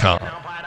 SourceWater.com.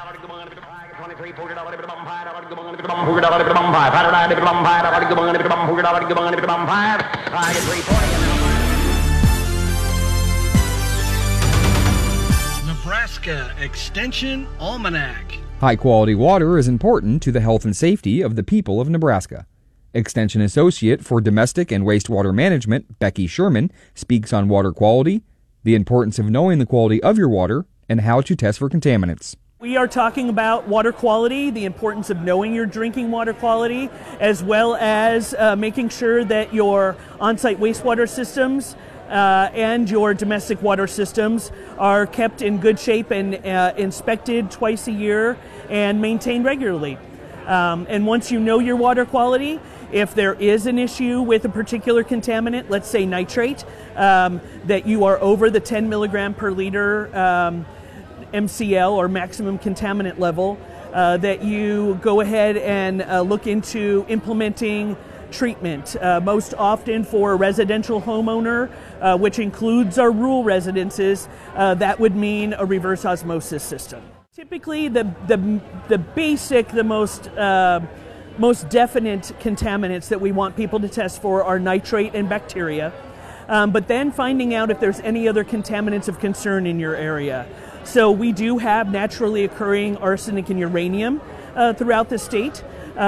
Nebraska Extension Almanac. High-quality water is important to the health and safety of the people of Nebraska. Extension Associate for Domestic and Wastewater Management, Becky Sherman, speaks on water quality, the importance of knowing the quality of your water, and how to test for contaminants. We are talking about water quality, the importance of knowing your drinking water quality, as well as making sure that your on-site wastewater systems and your domestic water systems are kept in good shape and inspected twice a year and maintained regularly. And once you know your water quality, if there is an issue with a particular contaminant, let's say nitrate, that you are over the 10 milligram per liter MCL or maximum contaminant level, that you go ahead and look into implementing treatment, most often for a residential homeowner, which includes our rural residences. That would mean a reverse osmosis system. Typically, the basic, the most definite contaminants that we want people to test for are nitrate and bacteria, but then finding out if there's any other contaminants of concern in your area. So we do have naturally occurring arsenic and uranium throughout the state.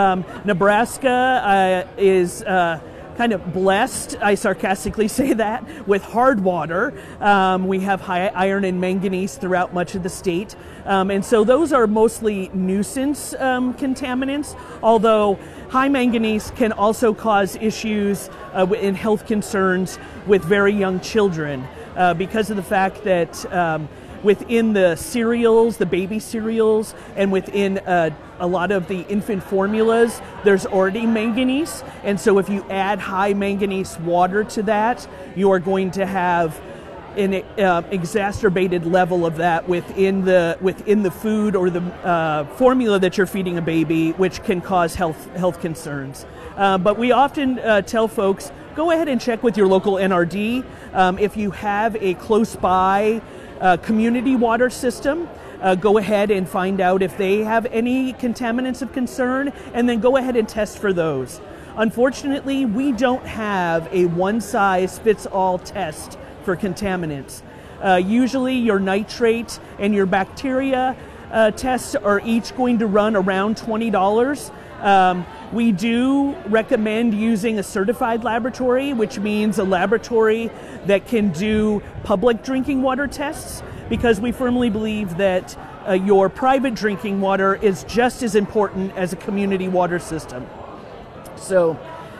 Nebraska is kind of blessed, I sarcastically say that, with hard water. We have high iron and manganese throughout much of the state. And so those are mostly nuisance contaminants, although high manganese can also cause issues in health concerns with very young children because of the fact that within the cereals, the baby cereals, and within a lot of the infant formulas, there's already manganese. And so if you add high manganese water to that, you are going to have an exacerbated level of that within the food or the formula that you're feeding a baby, which can cause health concerns. But we often tell folks, go ahead and check with your local NRD. If you have a close by community water system, go ahead and find out if they have any contaminants of concern, and then go ahead and test for those. Unfortunately, we don't have a one-size-fits-all test for contaminants. Usually your nitrate and your bacteria tests are each going to run around $20. We do recommend using a certified laboratory, which means a laboratory that can do public drinking water tests, because we firmly believe that your private drinking water is just as important as a community water system. So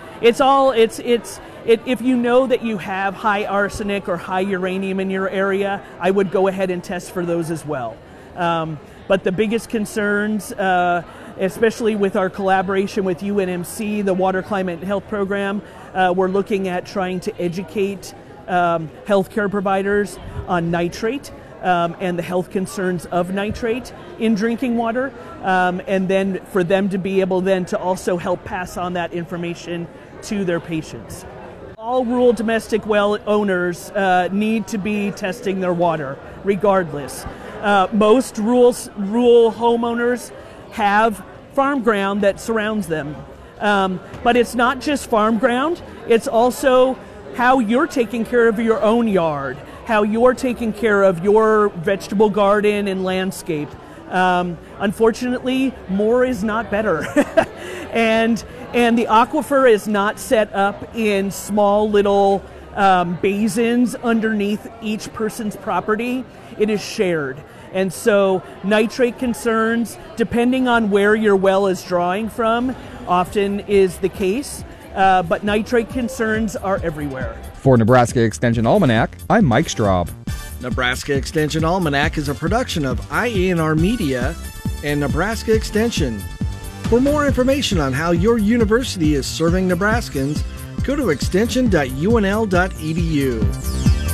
if you know that you have high arsenic or high uranium in your area, I would go ahead and test for those as well. But the biggest concerns, especially with our collaboration with UNMC, the Water, Climate, and Health Program, we're looking at trying to educate healthcare providers on nitrate and the health concerns of nitrate in drinking water, and then for them to be able then to also help pass on that information to their patients. All rural domestic well owners need to be testing their water, regardless. Most rural homeowners have farm ground that surrounds them. But it's not just farm ground, it's also how you're taking care of your own yard, how you're taking care of your vegetable garden and landscape. Unfortunately, more is not better. and the aquifer is not set up in small little basins underneath each person's property. It is shared. And so nitrate concerns, depending on where your well is drawing from, often is the case. But nitrate concerns are everywhere. For Nebraska Extension Almanac, I'm Mike Straub. Nebraska Extension Almanac is a production of IENR Media and Nebraska Extension. For more information on how your university is serving Nebraskans, go to extension.unl.edu.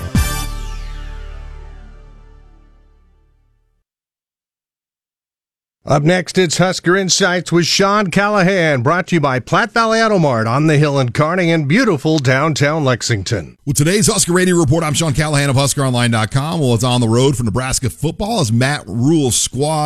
Up next, it's Husker Insights with Sean Callahan, brought to you by Platte Valley Auto Mart on the Hill in Kearney and beautiful downtown Lexington. With today's Husker Radio Report, I'm Sean Callahan of HuskerOnline.com. Well, it's on the road for Nebraska football as Matt Rhule's squad